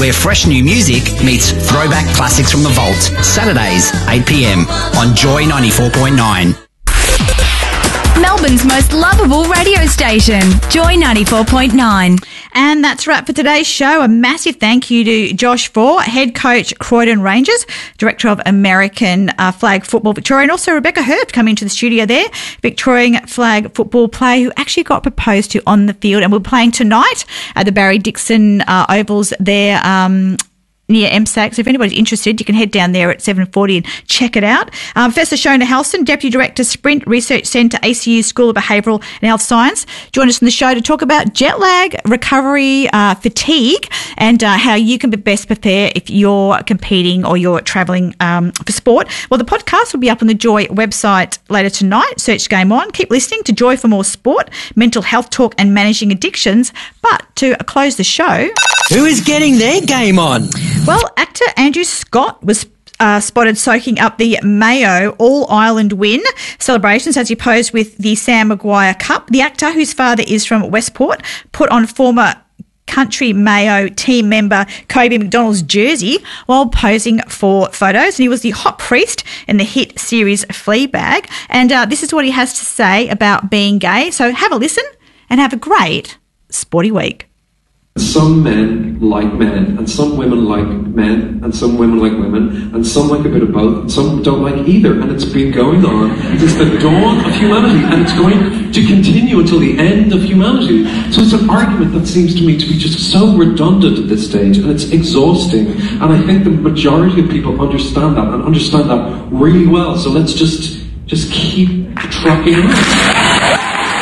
where fresh new music meets throwback classics from the vault. Saturdays, 8 p.m. on Joy 94.9. Melbourne's most lovable radio station, Joy 94.9. And that's right for today's show. A massive thank you to Josh Faw, head coach, Croydon Rangers, director of American Flag Football Victoria, and also Rebecca Hurd coming to the studio there, Victorian flag football player who actually got proposed to on the field. And we're playing tonight at the Barry Dixon Ovals there, near MSAC. So if anybody's interested, you can head down there at 7:40 and check it out. Professor Shona Halson, Deputy Director, Sprint Research Centre, ACU School of Behavioural and Health Science, joined us on the show to talk about jet lag, recovery, fatigue, and how you can be best prepared if you're competing or you're travelling for sport. Well, the podcast will be up on the Joy website later tonight. Search Game On. Keep listening to Joy for more sport, mental health talk and managing addictions. But to close the show... Who is getting their game on? Well, actor Andrew Scott was spotted soaking up the Mayo All-Ireland win celebrations as he posed with the Sam Maguire Cup. The actor, whose father is from Westport, put on former Country Mayo team member Kobe McDonald's jersey while posing for photos. And he was the hot priest in the hit series Fleabag. And this is what he has to say about being gay. So have a listen and have a great sporty week. Some men like men, and some women like men, and some women like women, and some like a bit of both, and some don't like either. And it's been going on since the dawn of humanity, and it's going to continue until the end of humanity. So it's an argument that seems to me to be just so redundant at this stage, and it's exhausting. And I think the majority of people understand that, and understand that really well. So let's just keep trucking on.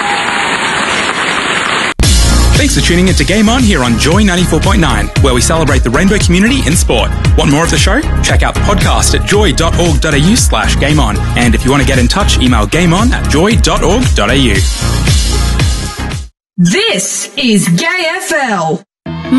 Thanks for tuning in to Game On here on Joy 94.9, where we celebrate the rainbow community in sport. Want more of the show? Check out the podcast at joy.org.au/gameon. And if you want to get in touch, email gameon@joy.org.au. This is Gay FL.